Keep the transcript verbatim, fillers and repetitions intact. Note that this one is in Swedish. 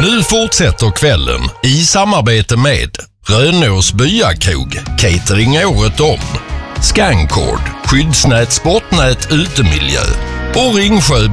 Nu fortsätter kvällen i samarbete med Rönås byakog, catering året om, Scancord, skyddsnät, sportnät, utemiljö och Ringsjö